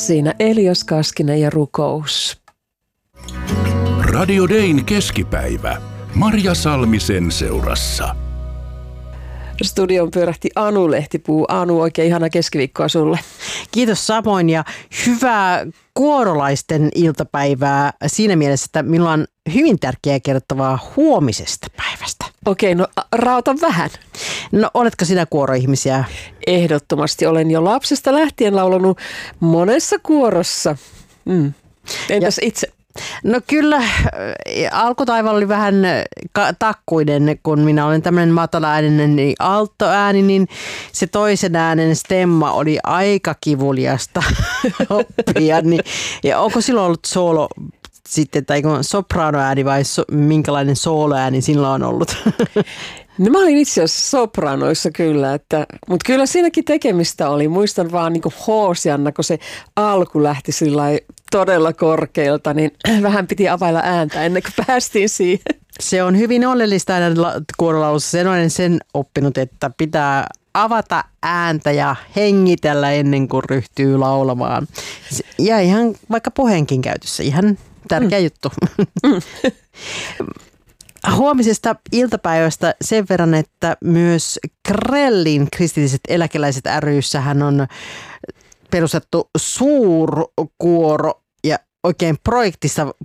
Siinä Elias Kaskinen ja rukous. Radio Dayn keskipäivä. Marja Salmisen seurassa. Studion pyörähti Anu Lehtipuu. Anu, oikein ihana keskiviikkoa sulle. Kiitos samoin ja hyvää kuorolaisten iltapäivää siinä mielessä, että minulla on hyvin tärkeää kerrottavaa huomisesta päivästä. Okei, no rauta vähän. No oletko sinä kuoroihmisiä? Ehdottomasti olen jo lapsesta lähtien laulanut monessa kuorossa. Entäs itse? No kyllä, alkutaival oli vähän takkuinen, kun minä olen tämmöinen matalaääninen niin altoääni, niin se toisen äänen stemma oli aika kivuliasta oppia. Niin, ja onko silloin ollut soolo sitten, tai sopraanoääni vai minkälainen sooloääni sillä on ollut? No mä olin itse asiassa sopranoissa kyllä, mutta kyllä siinäkin tekemistä oli. Muistan vaan niin kuin hoosianna, kun se alku lähti todella korkealta, niin vähän piti availla ääntä ennen kuin päästiin siihen. Se on hyvin oleellista aina kuorolaulussa. Sen oppinut, että pitää avata ääntä ja hengitellä ennen kuin ryhtyy laulamaan. Ja ihan vaikka puheenkin käytössä, ihan tärkeä juttu. Huomisesta iltapäivästä sen verran, että myös Krellin kristilliset eläkeläiset ry:ssähän on perustettu suurkuoro ja oikein